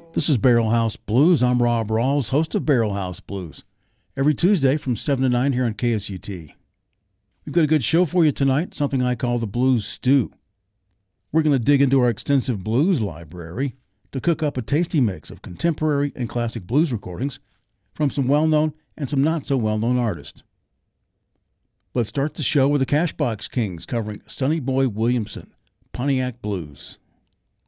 This is Barrel House Blues. I'm Rob Rawls, host of Barrel House Blues. Every Tuesday from 7 to 9 here on KSUT. We've got a good show for you tonight, something I call the Blues Stew. We're going to dig into our extensive blues library to cook up a tasty mix of contemporary and classic blues recordings from some well-known and some not-so-well-known artists. Let's start the show with the Cashbox Kings covering Sonny Boy Williamson, Pontiac Blues.